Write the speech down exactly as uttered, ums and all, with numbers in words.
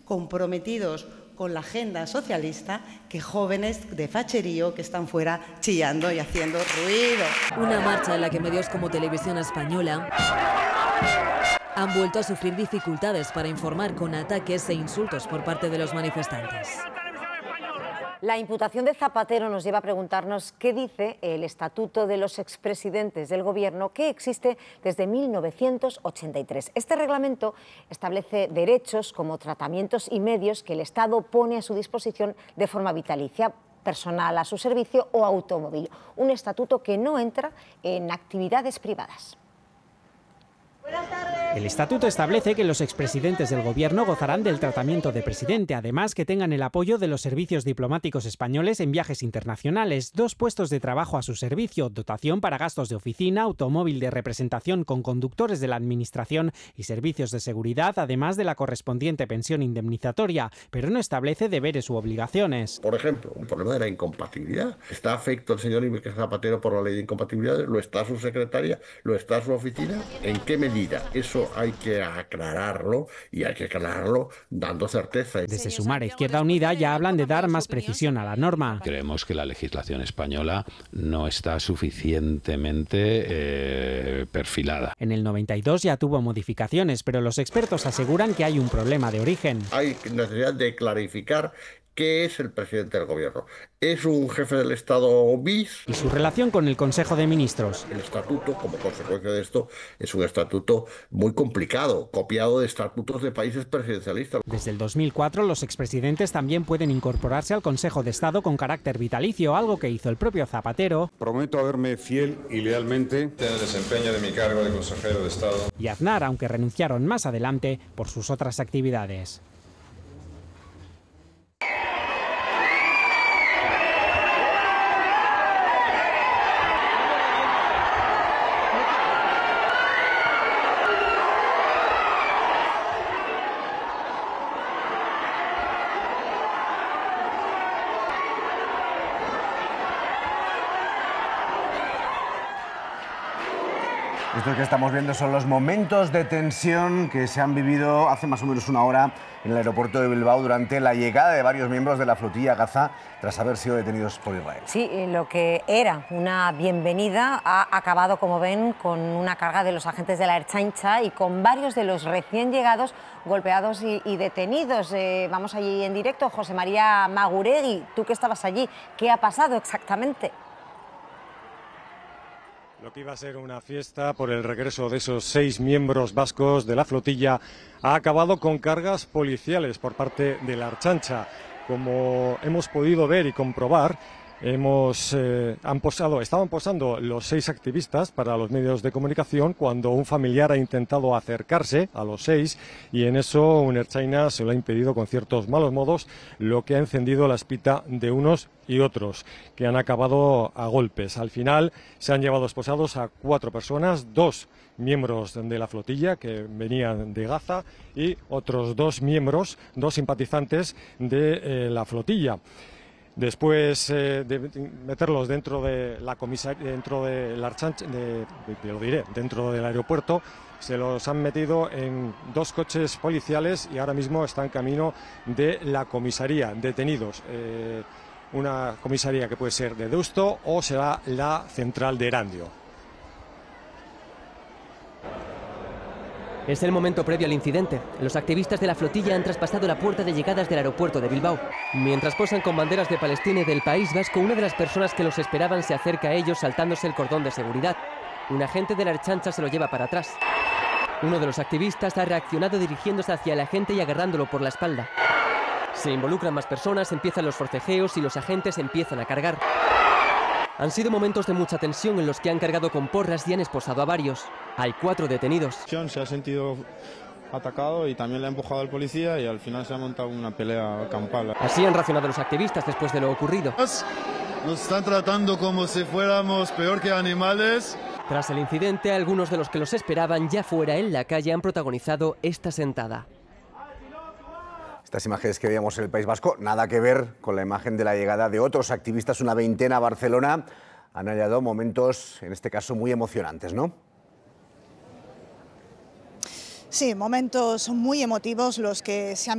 comprometidos con la agenda socialista que jóvenes de facherío que están fuera chillando y haciendo ruido. Una marcha en la que medios como Televisión Española han vuelto a sufrir dificultades para informar con ataques e insultos por parte de los manifestantes. La imputación de Zapatero nos lleva a preguntarnos qué dice el Estatuto de los expresidentes del Gobierno, que existe desde mil novecientos ochenta y tres. Este reglamento establece derechos como tratamientos y medios que el Estado pone a su disposición de forma vitalicia, personal a su servicio o automóvil. Un estatuto que no entra en actividades privadas. El estatuto establece que los expresidentes del gobierno gozarán del tratamiento de presidente, además que tengan el apoyo de los servicios diplomáticos españoles en viajes internacionales, dos puestos de trabajo a su servicio, dotación para gastos de oficina, automóvil de representación con conductores de la administración y servicios de seguridad, además de la correspondiente pensión indemnizatoria, pero no establece deberes u obligaciones. Por ejemplo, un problema de la incompatibilidad. ¿Está afecto el señor Iker Zapatero por la ley de incompatibilidades? ¿Lo está su secretaria? ¿Lo está su oficina? ¿En qué medida? Eso hay que aclararlo y hay que aclararlo dando certeza. Desde Sumar Izquierda Unida ya hablan de dar más precisión a la norma. Creemos que la legislación española no está suficientemente eh, perfilada. En el noventa y dos ya tuvo modificaciones, pero los expertos aseguran que hay un problema de origen. Hay necesidad de clarificar ¿qué es el presidente del gobierno? ¿Es un jefe del Estado bis? Y su relación con el Consejo de Ministros. El estatuto, como consecuencia de esto, es un estatuto muy complicado, copiado de estatutos de países presidencialistas. Desde el dos mil cuatro, los expresidentes también pueden incorporarse al Consejo de Estado con carácter vitalicio, algo que hizo el propio Zapatero. Prometo haberme fiel y lealmente en el desempeño de mi cargo de consejero de Estado. Y Aznar, aunque renunciaron más adelante por sus otras actividades. Esto que estamos viendo son los momentos de tensión que se han vivido hace más o menos una hora en el aeropuerto de Bilbao durante la llegada de varios miembros de la flotilla Gaza tras haber sido detenidos por Israel. Sí, lo que era una bienvenida ha acabado, como ven, con una carga de los agentes de la Ertzaintza y con varios de los recién llegados golpeados y, y detenidos. Eh, vamos allí en directo. José María Maguregui, tú que estabas allí, ¿qué ha pasado exactamente? Lo que iba a ser una fiesta por el regreso de esos seis miembros vascos de la flotilla ha acabado con cargas policiales por parte de la Ertzaintza. Como hemos podido ver y comprobar, hemos, eh, han posado, estaban posando los seis activistas para los medios de comunicación cuando un familiar ha intentado acercarse a los seis y en eso un ertzaina se lo ha impedido con ciertos malos modos, lo que ha encendido la espita de unos y otros, que han acabado a golpes. Al final se han llevado esposados a cuatro personas, dos miembros de la flotilla que venían de Gaza y otros dos miembros, dos simpatizantes de eh, la flotilla. Después eh, de meterlos dentro de la comisaría, dentro de la Ertzaintza, de, de, lo diré, dentro del aeropuerto, se los han metido en dos coches policiales y ahora mismo están en camino de la comisaría, detenidos. Eh, una comisaría que puede ser de Deusto o será la central de Erandio. Es el momento previo al incidente. Los activistas de la flotilla han traspasado la puerta de llegadas del aeropuerto de Bilbao. Mientras posan con banderas de Palestina y del País Vasco, una de las personas que los esperaban se acerca a ellos saltándose el cordón de seguridad. Un agente de la Ertzaintza se lo lleva para atrás. Uno de los activistas ha reaccionado dirigiéndose hacia el agente y agarrándolo por la espalda. Se involucran más personas, empiezan los forcejeos y los agentes empiezan a cargar. Han sido momentos de mucha tensión en los que han cargado con porras y han esposado a varios. Hay cuatro detenidos. Se ha sentido atacado y también le ha empujado al policía y al final se ha montado una pelea campal. Así han reaccionado los activistas después de lo ocurrido. Nos están tratando como si fuéramos peor que animales. Tras el incidente, algunos de los que los esperaban ya fuera en la calle han protagonizado esta sentada. Estas imágenes que veíamos en el País Vasco, nada que ver con la imagen de la llegada de otros activistas, una veintena a Barcelona. Han hallado momentos, en este caso, muy emocionantes, ¿no? Sí, momentos muy emotivos los que se han